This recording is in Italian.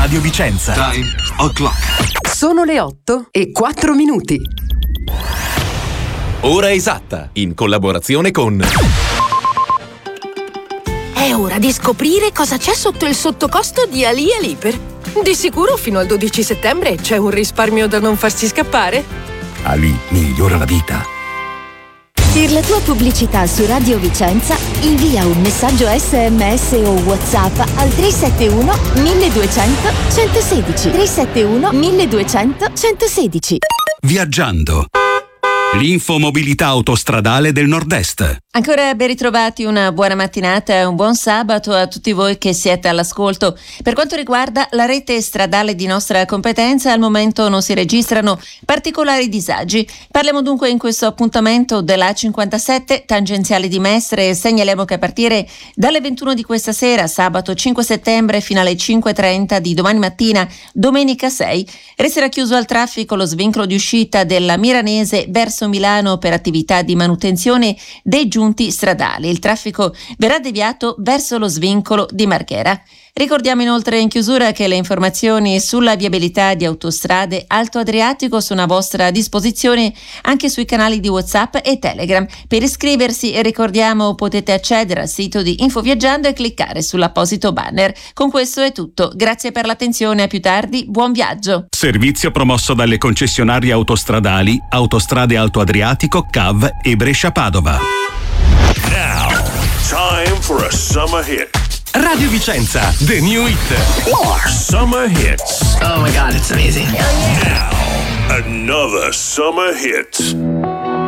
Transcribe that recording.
Radio Vicenza. Time o'clock. Sono le 8:04. Ora esatta, in collaborazione con... È ora di scoprire cosa c'è sotto il sottocosto di Ali Liper. Di sicuro fino al 12 settembre c'è un risparmio da non farsi scappare. Ali migliora la vita. Per la tua pubblicità su Radio Vicenza, invia un messaggio SMS o WhatsApp al 371 1200 116. 371 1200 116. Viaggiando. L'infomobilità autostradale del Nord-Est. Ancora ben ritrovati, una buona mattinata e un buon sabato a tutti voi che siete all'ascolto. Per quanto riguarda la rete stradale di nostra competenza, al momento non si registrano particolari disagi. Parliamo dunque in questo appuntamento della A57, tangenziale di Mestre. Segnaliamo che a partire dalle 21 di questa sera, sabato 5 settembre, fino alle 5:30 di domani mattina, domenica 6, resterà chiuso al traffico lo svincolo di uscita della Miranese verso Milano per attività di manutenzione dei giunti stradali. Il traffico verrà deviato verso lo svincolo di Marghera. Ricordiamo inoltre in chiusura che le informazioni sulla viabilità di Autostrade Alto Adriatico sono a vostra disposizione anche sui canali di WhatsApp e Telegram. Per iscriversi, ricordiamo, potete accedere al sito di Infoviaggiando e cliccare sull'apposito banner. Con questo è tutto. Grazie per l'attenzione, a più tardi, buon viaggio. Servizio promosso dalle concessionarie autostradali Autostrade Alto Adriatico, CAV e Brescia-Padova. Now, time for a summer hit. Radio Vicenza, the new hit. Summer hits. Oh my God, it's amazing. Now, another summer hit.